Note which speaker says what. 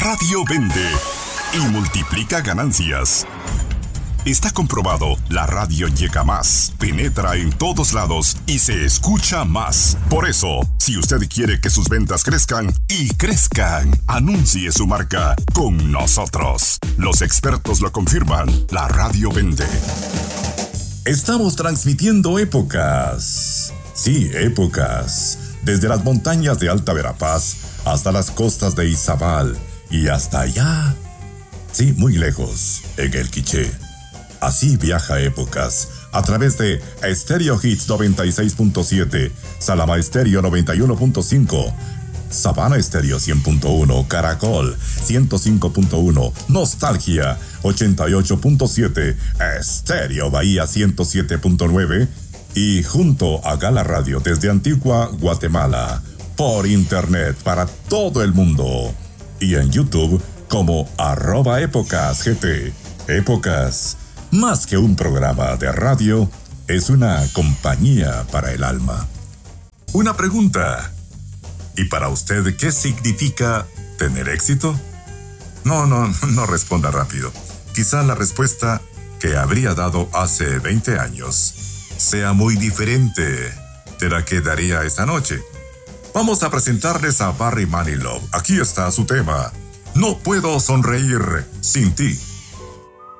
Speaker 1: radio vende y multiplica ganancias. Está comprobado, la radio llega más, penetra en todos lados y se escucha más. Por eso, si usted quiere que sus ventas crezcan y crezcan, anuncie su marca con nosotros. Los expertos lo confirman, la radio vende. Estamos transmitiendo épocas. Sí, épocas. Desde las montañas de Alta Verapaz hasta las costas de Izabal y hasta allá. Sí, muy lejos, en el Quiché. Así viaja épocas a través de Stereo Hits 96.7, Salama Stereo 91.5, Sabana Stereo 100.1, Caracol 105.1, Nostalgia 88.7, Stereo Bahía 107.9 y junto a Gala Radio desde Antigua, Guatemala, por internet para todo el mundo y en YouTube como @épocasgt. Épocas, más que un programa de radio, es una compañía para el alma. Una pregunta. ¿Y para usted qué significa tener éxito? No responda rápido. Quizá la respuesta que habría dado hace 20 años sea muy diferente de la que daría esta noche. Vamos a presentarles a Barry Manilow. Aquí está su tema. No puedo sonreír sin ti.